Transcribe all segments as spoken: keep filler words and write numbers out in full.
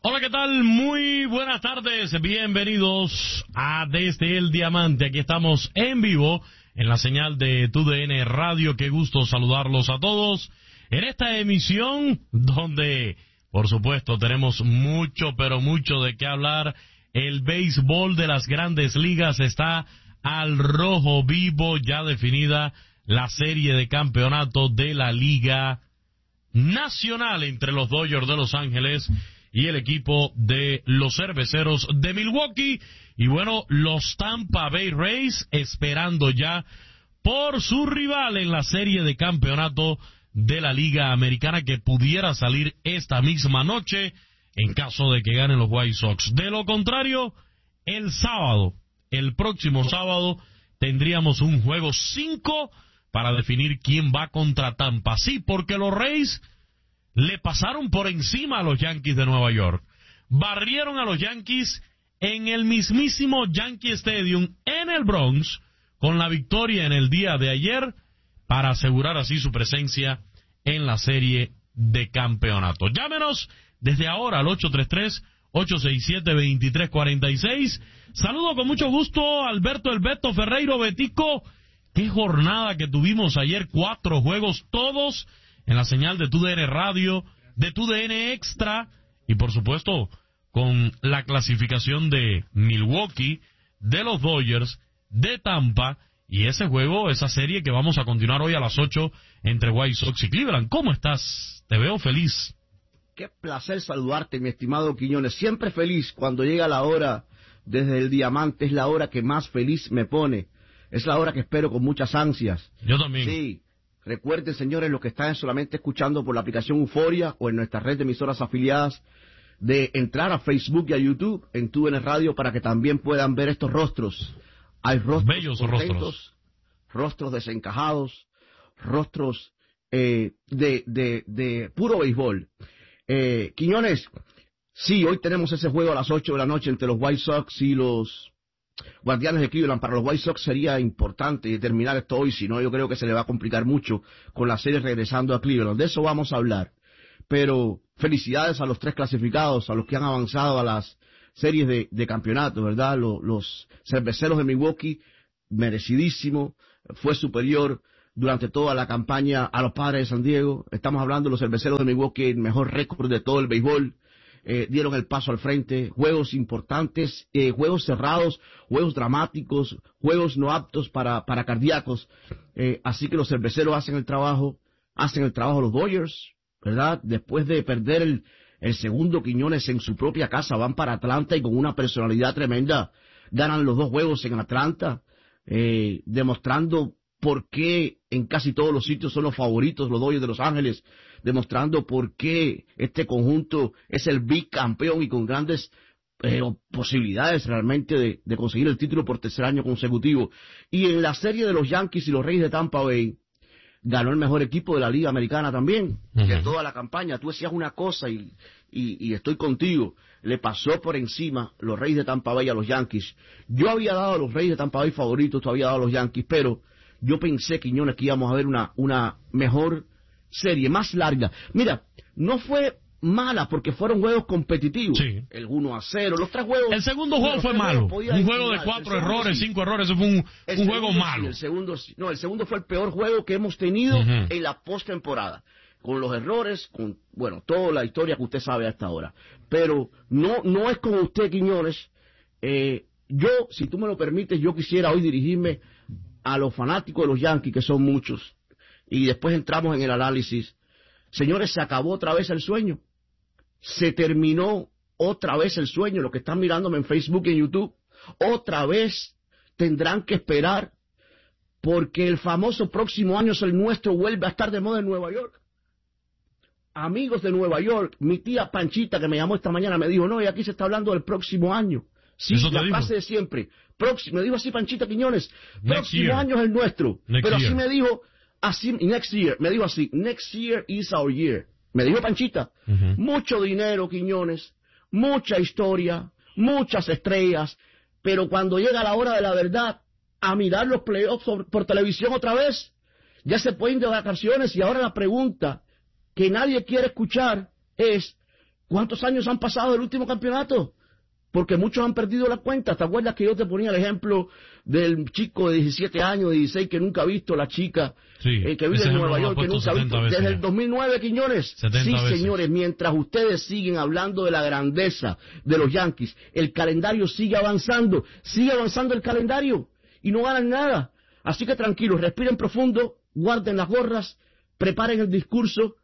Hola, ¿qué tal? Muy buenas tardes, bienvenidos a Desde el Diamante. Aquí estamos en vivo en la señal de T U D N Radio. Qué gusto saludarlos a todos en esta emisión donde, por supuesto, tenemos mucho, pero mucho de qué hablar. El béisbol de las grandes ligas está al rojo vivo, ya definida la serie de campeonato de la Liga Nacional entre los Dodgers de Los Ángeles y el equipo de los Cerveceros de Milwaukee. Y bueno, los Tampa Bay Rays esperando ya por su rival en la serie de campeonato de la Liga Americana, que pudiera salir esta misma noche en caso de que ganen los White Sox. De lo contrario, el sábado, el próximo sábado, tendríamos un juego cinco para definir quién va contra Tampa. Sí, porque los Rays le pasaron por encima a los Yankees de Nueva York. Barrieron a los Yankees en el mismísimo Yankee Stadium en el Bronx con la victoria en el día de ayer para asegurar así su presencia en la serie de campeonato. Llámenos desde ahora al ocho tres tres, ocho seis siete, dos tres cuatro seis. Saludo con mucho gusto a Alberto El Beto Ferreiro. Betico, qué jornada que tuvimos ayer, cuatro juegos todos en la señal de T U D N Radio, de T U D N Extra, y por supuesto con la clasificación de Milwaukee, de los Dodgers, de Tampa, y ese juego, esa serie que vamos a continuar hoy a las ocho entre White Sox y Cleveland. ¿Cómo estás? Te veo feliz. Qué placer saludarte, mi estimado Quiñones. Siempre feliz cuando llega la hora desde el Diamante. Es la hora que más feliz me pone. Es la hora que espero con muchas ansias. Yo también. Sí. Recuerden, señores, los que están solamente escuchando por la aplicación Euforia o en nuestra red de emisoras afiliadas, de entrar a Facebook y a YouTube en T U D N Radio para que también puedan ver estos rostros. Hay rostros bellos contentos, rostros, rostros desencajados, rostros eh, de, de, de puro béisbol. Eh, Quiñones, sí, hoy tenemos ese juego a las ocho de la noche entre los White Sox y los Guardianes de Cleveland. Para los White Sox sería importante terminar esto hoy, si no yo creo que se le va a complicar mucho con la serie regresando a Cleveland. De eso vamos a hablar. Pero felicidades a los tres clasificados, a los que han avanzado a las series de, de campeonato, ¿verdad? Los, los Cerveceros de Milwaukee, merecidísimo, fue superior durante toda la campaña a los Padres de San Diego. Estamos hablando de los Cerveceros de Milwaukee, el mejor récord de todo el béisbol. Eh, dieron el paso al frente, juegos importantes, eh, juegos cerrados, juegos dramáticos, juegos no aptos para, para cardíacos. Eh, así que los Cerveceros hacen el trabajo, hacen el trabajo los Dodgers, ¿verdad? Después de perder el, el segundo, Quiñones, en su propia casa, van para Atlanta y con una personalidad tremenda ganan los dos juegos en Atlanta, eh, demostrando por qué en casi todos los sitios son los favoritos los Dodgers de Los Ángeles, demostrando por qué este conjunto es el bicampeón y con grandes eh, posibilidades realmente de, de conseguir el título por tercer año consecutivo. Y en la serie de los Yankees y los Reyes de Tampa Bay, ganó el mejor equipo de la Liga Americana también, uh-huh. de toda la campaña. Tú decías una cosa y, y, y estoy contigo, le pasó por encima los Reyes de Tampa Bay a los Yankees. Yo había dado a los Reyes de Tampa Bay favoritos, tú habías dado a los Yankees, pero yo pensé, Quiñones, que íbamos a ver una, una mejor serie, más larga. Mira, no fue mala porque fueron juegos competitivos. Sí. El uno a cero, los tres juegos. El segundo juego fue malo. Un juego de cuatro errores, cinco errores, fue un, un juego malo. El segundo, no, el segundo fue el peor juego que hemos tenido uh-huh. en la postemporada. Con los errores, con, bueno, toda la historia que usted sabe hasta ahora. Pero no, no es como usted, Quiñones. Eh, yo, si tú me lo permites, yo quisiera hoy dirigirme a los fanáticos de los Yankees, que son muchos, y después entramos en el análisis. Señores, se acabó otra vez el sueño. Se terminó otra vez el sueño. Los que están mirándome en Facebook y en YouTube, otra vez tendrán que esperar, porque el famoso próximo año es el nuestro, vuelve a estar de moda en Nueva York. Amigos de Nueva York, mi tía Panchita, que me llamó esta mañana, me dijo, no, y aquí se está hablando del próximo año. Sí, la frase de siempre. Próximo, me dijo así Panchita Quiñones, próximo año es el nuestro. Next Pero year. Así me dijo, así, next year, me dijo así, next year is our year. Me dijo Panchita, uh-huh. mucho dinero, Quiñones, mucha historia, muchas estrellas, pero cuando llega la hora de la verdad, a mirar los playoffs por, por televisión otra vez, ya se pueden de vacaciones, y ahora la pregunta que nadie quiere escuchar es, ¿Cuántos años han pasado del último campeonato? Porque muchos han perdido la cuenta. ¿Te acuerdas que yo te ponía el ejemplo del chico de diecisiete años, dieciséis, que nunca ha visto la chica, sí, eh, que vive en Nueva York, que nunca ha visto? Desde ya. el dos mil nueve, Quiñones. Sí, veces. señores, mientras ustedes siguen hablando de la grandeza de los Yankees, el calendario sigue avanzando, sigue avanzando el calendario y no ganan nada. Así que tranquilos, respiren profundo, guarden las gorras, preparen el discurso.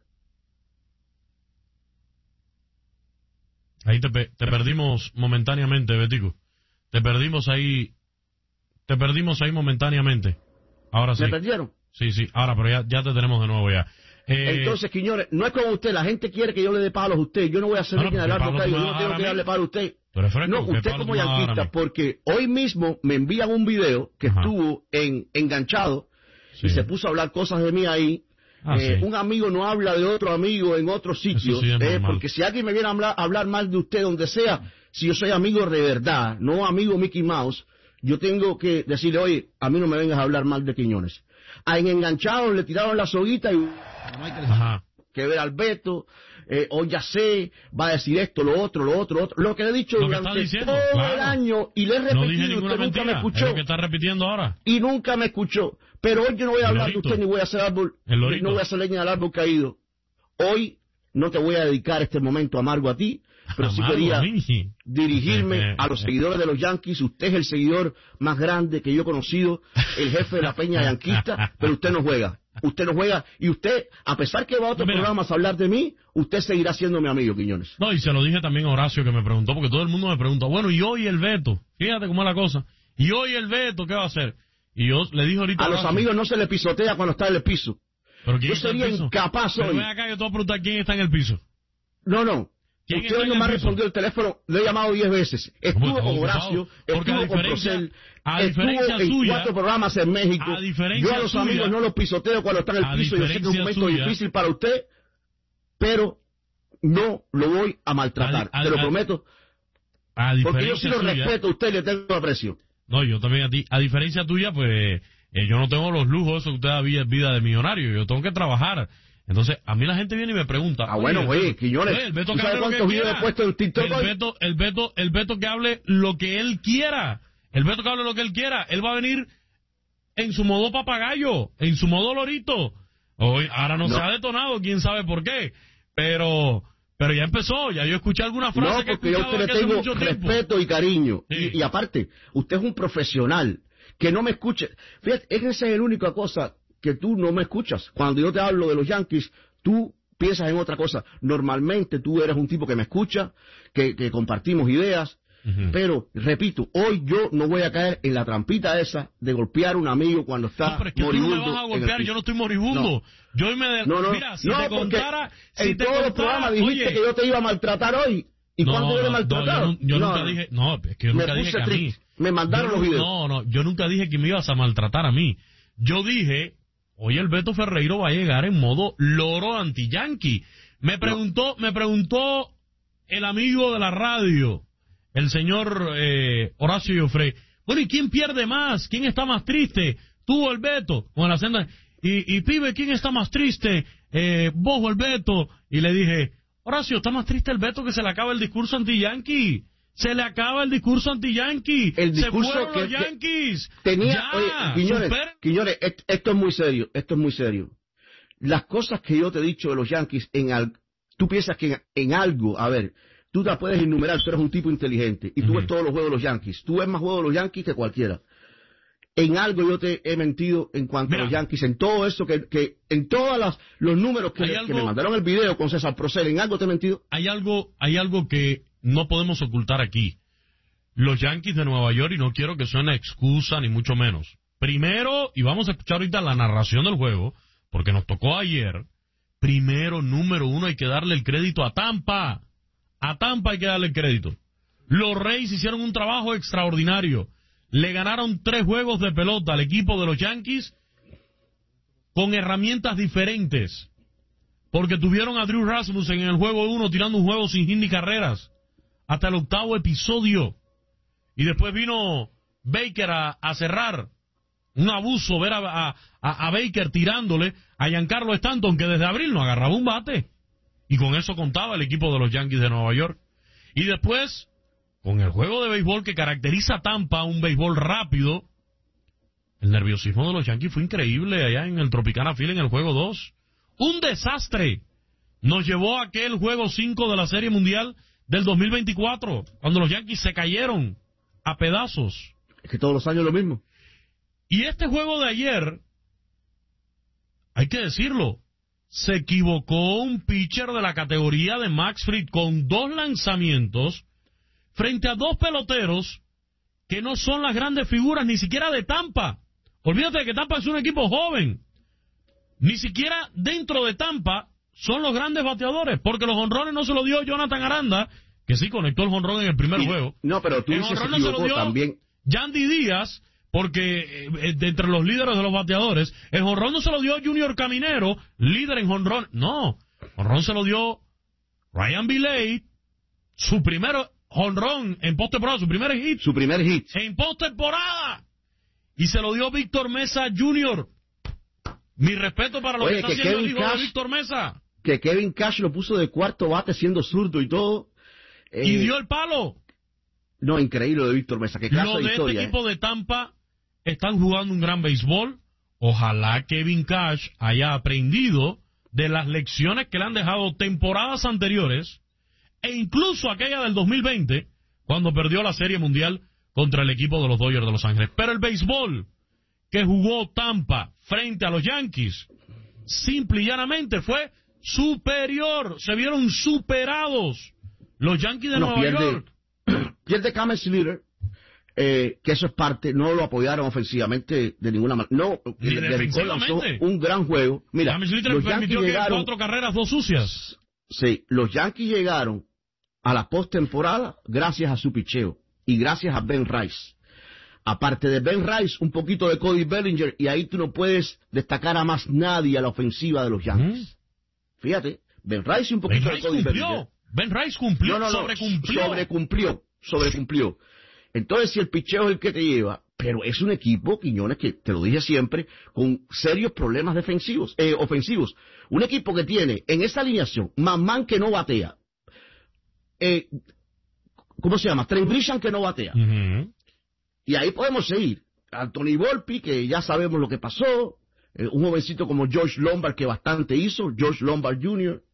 Ahí te, pe te perdimos momentáneamente, Betico. Te perdimos ahí, te perdimos ahí momentáneamente. Ahora sí. ¿Me perdieron? Sí, sí, ahora, pero ya, ya te tenemos de nuevo ya. Eh, Entonces, Quiñones, no es como usted, la gente quiere que yo le dé palos a usted, yo no voy a hacer no, no, ni hablar Pablo, yo no me tengo que darle palo a usted. Fresco, No, usted como yanquista, porque hoy mismo me envían un video que Ajá. estuvo en, enganchado, sí. y se puso a hablar cosas de mí ahí. Ah, eh, sí. Un amigo no habla de otro amigo en otro sitio, sí eh, porque si alguien me viene a hablar, a hablar mal de usted donde sea, si yo soy amigo de verdad, no amigo Mickey Mouse, yo tengo que decirle, oye, a mí no me vengas a hablar mal de Quiñones. A en enganchado le tiraron la soguita y Ajá. que ver al Beto, eh, hoy ya sé, va a decir esto, lo otro, lo otro, lo otro, lo que le he dicho Lo que durante está todo diciendo, claro. el año, y le he No repetido, dije usted ninguna nunca mentira, me es escuchó, lo que está repitiendo ahora. y nunca me escuchó, pero hoy yo no voy a El hablar lorito. de usted, ni voy a hacer árbol, El ni lorito. no voy a hacer leña del árbol caído. Hoy no te voy a dedicar este momento amargo a ti, pero sí Amargo quería a mí. dirigirme a los seguidores de los Yankees. Usted es el seguidor más grande que yo he conocido, el jefe de la peña yanquista, pero usted no juega. Usted no juega, y usted, a pesar que va a otros Mira. programas a hablar de mí, usted seguirá siendo mi amigo, Quiñones. No, y se lo dije también a Horacio, que me preguntó, porque todo el mundo me pregunta, bueno, y hoy el Beto, fíjate cómo es la cosa, y hoy el Beto, ¿qué va a hacer? Y yo le dije ahorita A los Horacio, amigos no se le pisotea cuando está en el piso. ¿pero quién Yo está en el sería piso? incapaz Pero hoy. ven acá que te voy a preguntar quién está en el piso. No, no. ¿Quién Usted está hoy en no el me ha piso? respondido el teléfono, le he llamado diez veces. Estuvo está con ocupado? Horacio, Porque a estuvo con diferencia- Procel, a estuvo diferencia en suya- cuatro programas en México. a diferencia Yo a los suya- amigos no los pisoteo cuando están en a el piso. Yo sé que es un diferencia momento suya- difícil para usted, pero no lo voy a maltratar. A- a- Te lo a- prometo, A porque yo sí diferencia lo suya, respeto a usted y le tengo aprecio. no, yo también a ti, a diferencia tuya, pues, eh, yo no tengo los lujos, eso que usted da vida, vida de millonario, yo tengo que trabajar. Entonces, a mí la gente viene y me pregunta. Ah, bueno, oye, güey, el Beto- Quiñones, oye, el Beto ¿tú que sabes hable lo que cuántos videos quiera. he puesto en TikTok El hoy? Beto, el Beto, el Beto que hable lo que él quiera. El Beto que hable lo que él quiera. Él va a venir en su modo papagayo, en su modo lorito. Hoy, ahora no, No. se ha detonado, quién sabe por qué. Pero, pero ya empezó, ya yo escuché alguna frase No, que he porque yo a escuchado usted aquí le hace tengo mucho tiempo. respeto y cariño. Sí. Y, y aparte, usted es un profesional que no me escuche. Fíjate, esa es la única cosa que tú no me escuchas. Cuando yo te hablo de los Yankees, tú piensas en otra cosa. Normalmente tú eres un tipo que me escucha, que, que compartimos ideas. Ujú. Pero, repito, hoy yo no voy a caer en la trampita esa de golpear a un amigo cuando está No, pero es que tú no moribundo. me vas a en el golpear, piso. yo no estoy moribundo. No. Yo hoy me... de- No, no, Mira, si no, te porque contara... Si en te todos los contara, programas dijiste oye, que yo te iba a maltratar hoy. ¿Y no, cuándo yo le he no, maltratado? no, yo, no- yo No, nunca no. dije... No, es que yo Me nunca dije puse que a mí... triste. Me mandaron yo los nu- videos. No, no, yo nunca dije que me ibas a maltratar a mí. Yo dije, oye, el Beto Ferreiro va a llegar en modo loro anti-yankee. Me preguntó, me preguntó el amigo de la radio, el señor eh, Horacio Joffre, bueno, ¿y quién pierde más? ¿Quién está más triste? ¿Tú o el Beto? Con la senda. Y, y pibe, ¿quién está más triste? Eh, ¿Vos o el Beto? Y le dije, Horacio, está más triste el Beto que se le acaba el discurso anti-yankee. Se le acaba el discurso anti-yankee. El Se discurso fueron que- los que Yankees. Tenía, Ya, oye, Quiñones, superen- Quiñones, est- esto es muy serio, esto es muy serio. Las cosas que yo te he dicho de los Yankees, en al, tú piensas que en, en algo, a ver, tú te la puedes enumerar, tú eres un tipo inteligente, y tú Ujú. ves todos los juegos de los Yankees, tú ves más juegos de los Yankees que cualquiera. En algo yo te he mentido en cuanto Mira. a los Yankees, en todo eso, que, que en todos las, los números que, Hay que algo- me mandaron el video con César Procel, en algo te he mentido. hay algo, hay algo que no podemos ocultar aquí. Los Yankees de Nueva York, y no quiero que suene excusa ni mucho menos. Primero, y vamos a escuchar ahorita la narración del juego, porque nos tocó ayer. Primero, número uno, hay que darle el crédito a Tampa. A Tampa hay que darle el crédito. Los Rays hicieron un trabajo extraordinario. Le ganaron tres juegos de pelota al equipo de los Yankees con herramientas diferentes. Porque tuvieron a Drew Rasmussen en el juego uno tirando un juego sin hit ni carreras. Hasta el octavo episodio. Y después vino Baker a, a cerrar. Un abuso ver a, a, a Baker tirándole a Giancarlo Stanton, que desde abril no agarraba un bate. Y con eso contaba el equipo de los Yankees de Nueva York. Y después, con el juego de béisbol que caracteriza a Tampa, un béisbol rápido, el nerviosismo de los Yankees fue increíble allá en el Tropicana Field en el juego dos. Un desastre. Nos llevó a aquel juego cinco de la Serie Mundial del dos mil veinticuatro, cuando los Yankees se cayeron a pedazos. Es que todos los años lo mismo. Y este juego de ayer, hay que decirlo, se equivocó un pitcher de la categoría de Max Fried con dos lanzamientos frente a dos peloteros que no son las grandes figuras ni siquiera de Tampa. Olvídate de que Tampa es un equipo joven. Ni siquiera dentro de Tampa son los grandes bateadores, porque los jonrones no se lo dio Jonathan Aranda, que sí conectó el jonrón en el primer Y, juego. No, pero tú el dices jonrón se no se lo dio también. Yandy Díaz, porque eh, de entre los líderes de los bateadores, el jonrón no se lo dio Junior Caminero, líder en jonrón. No, jonrón se lo dio Ryan Viley, su primer jonrón en postemporada, su primer hit. Su primer hit. En postemporada. Y se lo dio Víctor Mesa junior Mi respeto para lo Oye, que está que haciendo Kevin el hijo Cash, de Víctor Mesa. Que Kevin Cash lo puso de cuarto bate siendo zurdo y todo. Eh, Y dio el palo. No, increíble lo de Víctor Mesa. Qué clase Lo de de historia. este eh. equipo de Tampa están jugando un gran béisbol. Ojalá Kevin Cash haya aprendido de las lecciones que le han dejado temporadas anteriores e incluso aquella del dos mil veinte, cuando perdió la Serie Mundial contra el equipo de los Dodgers de Los Ángeles. Pero el béisbol que jugó Tampa frente a los Yankees, simple y llanamente fue superior. Se vieron superados los Yankees de No, Nueva pierde, York. pierde Cameron Slater, eh, que eso es parte, no lo apoyaron ofensivamente de ninguna manera. No, Ni de Rincón lanzó defensivamente. un gran juego. Mira, James Slater los permitió Yankees que llegaron, cuatro carreras, dos sucias. sí, los Yankees llegaron a la postemporada gracias a su picheo y gracias a Ben Rice. Aparte de Ben Rice, un poquito de Cody Bellinger, y ahí tú no puedes destacar a más nadie a la ofensiva de los Yankees. ¿Mm? Fíjate, Ben Rice y un Ben poquito de Rice Cody cumplió. Bellinger. Ben Rice cumplió, No, no, no, sobrecumplió. sobrecumplió, sobrecumplió. Entonces, si el picheo es el que te lleva, pero es un equipo, Quiñones, que te lo dije siempre, con serios problemas defensivos, eh, ofensivos. Un equipo que tiene en esa alineación, Mamán que no batea, eh, ¿cómo se llama? Trent Grisham que no batea. Uh-huh. Y ahí podemos seguir. Anthony Volpi, que ya sabemos lo que pasó, eh, un jovencito como George Lombard que bastante hizo, George Lombard junior